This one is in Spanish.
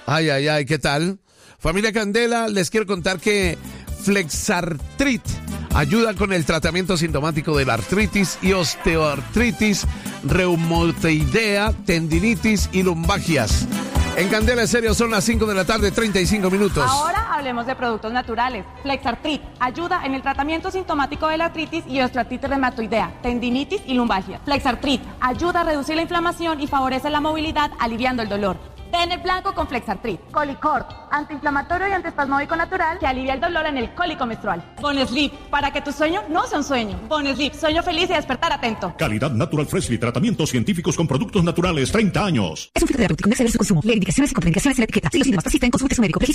Ay, ay, ay, ¿qué tal? Familia Candela, les quiero contar que Flexartrit ayuda con el tratamiento sintomático de la artritis y osteoartritis, reumatoidea, tendinitis y lumbalgias. En Candela Estéreo son las 5 de la tarde, 35 minutos. Ahora hablemos de productos naturales. Flexartrit ayuda en el tratamiento sintomático de la artritis y osteoartritis reumatoidea, tendinitis y lumbalgia. Flexartrit ayuda a reducir la inflamación y favorece la movilidad, aliviando el dolor. Ten el blanco con Flexartrit. Colicort, antiinflamatorio y antiespasmódico natural que alivia el dolor en el cólico menstrual. Bonesleep, para que tu sueño no sea un sueño. Bonesleep, sueño feliz y despertar atento. Calidad Natural Freshly, tratamientos científicos con productos naturales, 30 años. Es un filtro terapéutico, no exceder su consumo. Leer indicaciones y contraindicaciones en la etiqueta. Si los síntomas persisten, consulte a su médico.